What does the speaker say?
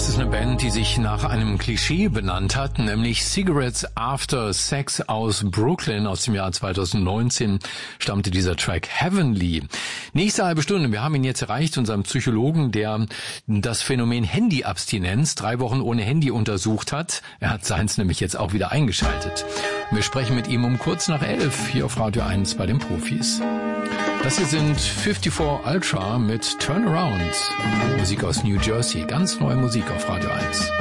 Das ist eine Band, die sich nach einem Klischee benannt hat, nämlich Cigarettes After Sex aus Brooklyn aus dem Jahr 2019 stammte dieser Track Heavenly. Nächste halbe Stunde, wir haben ihn jetzt erreicht, unseren Psychologen, der das Phänomen Handyabstinenz 3 Wochen ohne Handy untersucht hat. Er hat seins nämlich jetzt auch wieder eingeschaltet. Wir sprechen mit ihm um kurz nach 11 hier auf Radio 1 bei den Profis. Das hier sind 54 Ultra mit Turnaround. Musik aus New Jersey. Ganz neue Musik auf Radio 1.